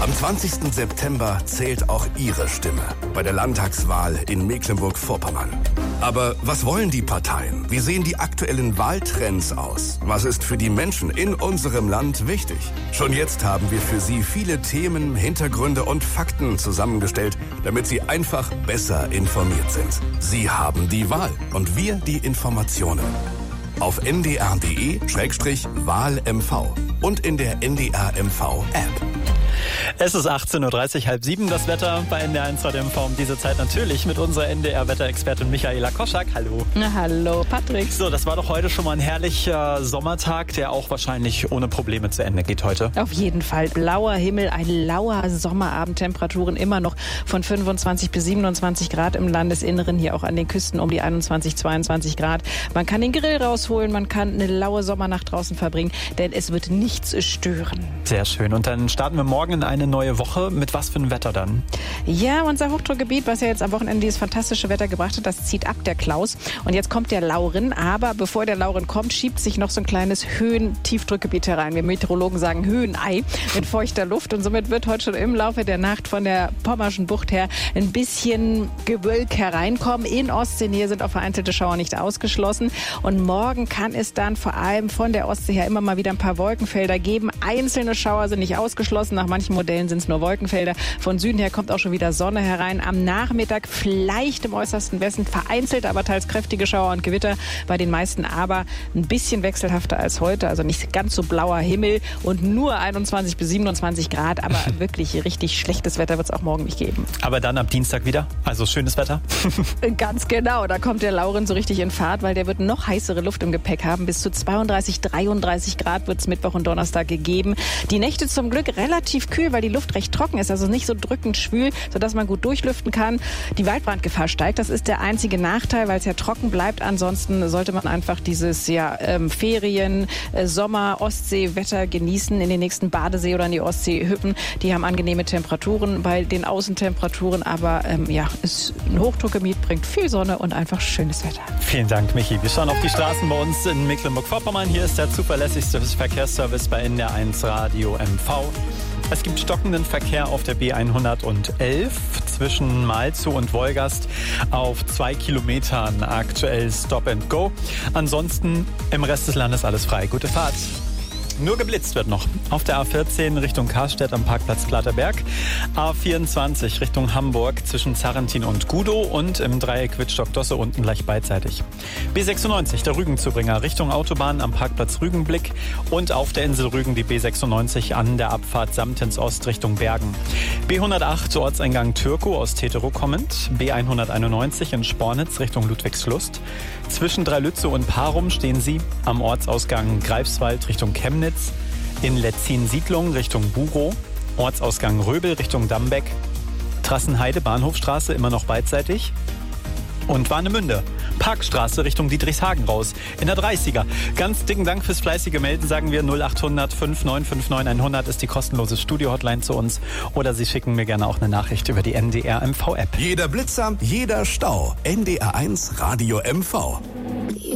Am 20. September zählt auch Ihre Stimme bei der Landtagswahl in Mecklenburg-Vorpommern. Aber was wollen die Parteien? Wie sehen die aktuellen Wahltrends aus? Was ist für die Menschen in unserem Land wichtig? Schon jetzt haben wir für Sie viele Themen, Hintergründe und Fakten zusammengestellt, damit Sie einfach besser informiert sind. Sie haben die Wahl und wir die Informationen. Auf ndr.de/WahlMV und in der NDR-MV-App. Es ist 18.30 Uhr, halb 7, das Wetter bei NDR1 Radio MV um diese Zeit natürlich mit unserer NDR-Wetterexpertin Michaela Koschak. Hallo. Hallo, Patrick. So, das war doch heute schon mal ein herrlicher Sommertag, der auch wahrscheinlich ohne Probleme zu Ende geht heute. Auf jeden Fall. Blauer Himmel, ein lauer Sommerabend, Temperaturen immer noch von 25 bis 27 Grad im Landesinneren, hier auch an den Küsten um die 21, 22 Grad. Man kann den Grill rausholen, man kann eine laue Sommernacht draußen verbringen, denn es wird nichts stören. Sehr schön. Und dann starten wir morgen in eine neue Woche. Mit was für einem Wetter dann? Ja, unser Hochdruckgebiet, was ja jetzt am Wochenende dieses fantastische Wetter gebracht hat, das zieht ab, der Klaus. Und jetzt kommt der Lauren. Aber bevor der Lauren kommt, schiebt sich noch so ein kleines Höhen-Tiefdruckgebiet herein. Wir Meteorologen sagen Höhenei mit feuchter Luft. Und somit wird heute schon im Laufe der Nacht von der Pommerschen Bucht her ein bisschen Gewölk hereinkommen. In Ostseenähe sind auch vereinzelte Schauer nicht ausgeschlossen. Und morgen kann es dann vor allem von der Ostsee her immer mal wieder ein paar Wolkenfelder geben. Einzelne Schauer sind nicht ausgeschlossen. Nach manchen Modellen sind es nur Wolkenfelder. Von Süden her kommt auch schon wieder Sonne herein. Am Nachmittag vielleicht im äußersten Westen vereinzelt, aber teils kräftige Schauer und Gewitter. Bei den meisten aber ein bisschen wechselhafter als heute. Also nicht ganz so blauer Himmel und nur 21 bis 27 Grad. Aber wirklich richtig schlechtes Wetter wird es auch morgen nicht geben. Aber dann ab Dienstag wieder? Also schönes Wetter? Ganz genau. Da kommt der Lauren so richtig in Fahrt, weil der wird noch heißere Luft im Gepäck haben. Bis zu 32, 33 Grad wird es Mittwoch und Donnerstag gegeben. Die Nächte zum Glück relativ kühl, weil die Luft recht trocken ist, also nicht so drückend schwül, sodass man gut durchlüften kann. Die Waldbrandgefahr steigt, das ist der einzige Nachteil, weil es ja trocken bleibt. Ansonsten sollte man einfach dieses Ferien, Sommer, Ostsee-Wetter genießen, in den nächsten Badesee oder in die Ostsee hüpfen. Die haben angenehme Temperaturen bei den Außentemperaturen, aber ist ein Hochdruckgebiet, bringt viel Sonne und einfach schönes Wetter. Vielen Dank, Michi. Wir schauen auf die Straßen bei uns in Mecklenburg-Vorpommern. Hier ist der zuverlässigste Verkehrsservice bei NDR1 Radio MV. Es gibt stockenden Verkehr auf der B111 zwischen Malzow und Wolgast auf 2 Kilometern aktuell Stop and Go. Ansonsten im Rest des Landes alles frei. Gute Fahrt. Nur geblitzt wird noch. Auf der A14 Richtung Karstedt am Parkplatz Klaterberg. A24 Richtung Hamburg zwischen Zarrentin und Gudow und im Dreieck Wittstock-Dosse unten gleich beidseitig. B96 der Rügenzubringer Richtung Autobahn am Parkplatz Rügenblick und auf der Insel Rügen die B96 an der Abfahrt Samtens Ost Richtung Bergen. B108 Ortseingang Türkow aus Teterow kommend. B191 in Spornitz Richtung Ludwigslust. Zwischen Dreilütze und Parum stehen Sie am Ortsausgang Greifswald Richtung Chemnitz. In Letzin-Siedlung Richtung Burow, Ortsausgang Röbel Richtung Dambeck, Trassenheide, Bahnhofstraße immer noch beidseitig und Warnemünde, Parkstraße Richtung Dietrichshagen raus in der 30er. Ganz dicken Dank fürs fleißige Melden, sagen wir 0800 5959 100 ist die kostenlose Studio-Hotline zu uns oder Sie schicken mir gerne auch eine Nachricht über die NDR-MV-App. Jeder Blitzer, jeder Stau. NDR1 Radio MV.